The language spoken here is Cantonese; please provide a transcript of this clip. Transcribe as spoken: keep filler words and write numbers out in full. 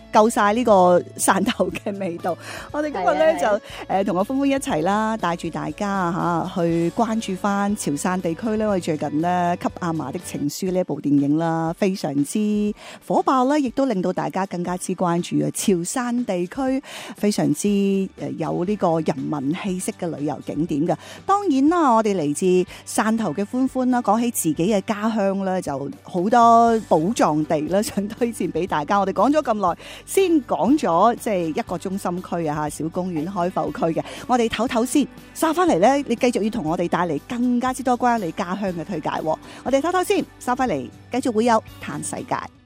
夠晒呢個汕頭嘅味道。我哋今日咧就誒同我歡歡一齊啦，帶住大家嚇去關注翻潮汕地區咧。我哋最近咧《給阿嫲的情書》呢一部電影啦，非常之火爆啦，亦都令到大家更加之關注啊！潮汕地區非常之誒有呢個人民氣息嘅旅遊景點嘅。當然啦，我哋嚟自汕頭嘅歡歡啦，講起自己嘅家鄉咧，就好多寶藏地啦，想推薦俾大家。我哋講咗咁耐，先講咗即係一個中心區啊嚇，小公園開埠區嘅。我哋唞唞先，收翻嚟咧，你繼續要同我哋帶嚟更加之多關於你家鄉嘅推介。我哋唞唞先，收翻嚟繼續會有嘆世界。